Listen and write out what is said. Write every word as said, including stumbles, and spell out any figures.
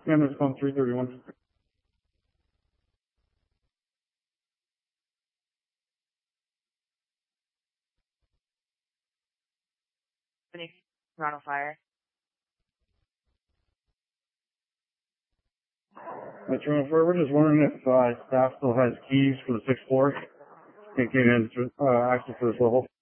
Yeah, it's on three thirty-one. Toronto Fire. Metro Fire, we're just wondering if uh, staff still has keys for the sixth floor. Can't get in uh, access to this level.